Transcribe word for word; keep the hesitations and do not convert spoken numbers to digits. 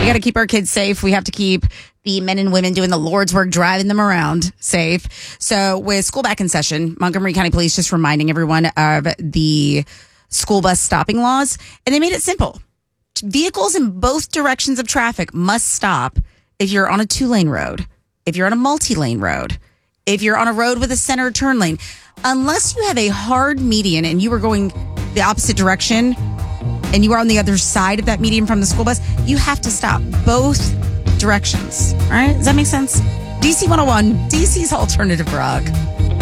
got to keep our kids safe. We have to keep the men and women doing the Lord's work, driving them around safe. So with school back in session, Montgomery County Police just reminding everyone of the school bus stopping laws. And they made it simple. Vehicles in both directions of traffic must stop if you're on a two-lane road, if you're on a multi-lane road, if you're on a road with a center turn lane. Unless you have a hard median and you are going the opposite direction and you are on the other side of that median from the school bus, you have to stop both directions. All right? Does that make sense? D C one oh one, D C's Alternative Rock.